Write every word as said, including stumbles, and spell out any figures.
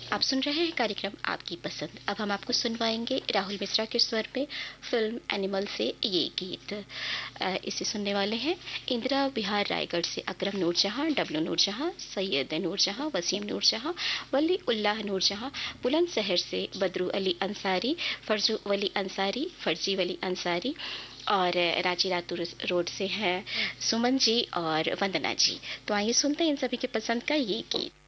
आप सुन रहे हैं कार्यक्रम आपकी पसंद। अब हम आपको सुनवाएंगे राहुल मिश्रा के स्वर में फिल्म एनिमल से ये गीत। इसे सुनने वाले हैं इंदिरा बिहार रायगढ़ से अकरम नूरजहां, डब्लू नूरजहां, सैयद नूरजहां, वसीम नूरजहां, वली उल्लाह नूरजहां, बुलंदशहर से बदरू अली अंसारी, फरजू वली अंसारी, फर्जी वली अंसारी, और रांची रातू रोड से हैं सुमन जी और वंदना जी। तो आइए सुनते हैं इन सभी के पसंद का ये गीत।